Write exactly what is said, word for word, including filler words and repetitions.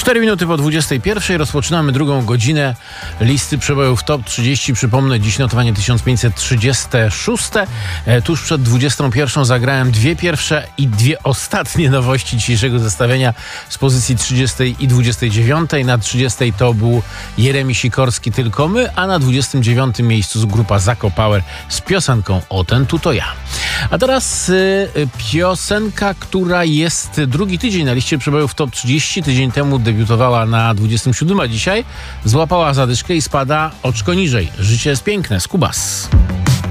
cztery minuty po dwudziestej pierwszej rozpoczynamy drugą godzinę listy przebojów Top trzydzieści. Przypomnę, dziś notowanie tysiąc pięćset trzydzieste szóste. E, tuż przed dwudziestą pierwszą zagrałem dwie pierwsze i dwie ostatnie nowości dzisiejszego zestawienia z pozycji trzydziestej i dwudziestej dziewiątej. Na trzydziestej to był Jeremi Sikorski Tylko My, a na dwudziestym dziewiątym miejscu grupa Zako Power z piosenką O ten tu to ja. A teraz y, piosenka, która jest drugi tydzień na liście przebojów Top trzydzieści. Tydzień temu debiutowała na dwudziestym siódmym, a dzisiaj złapała zadyszkę i spada oczko niżej. Życie jest piękne, Skubas.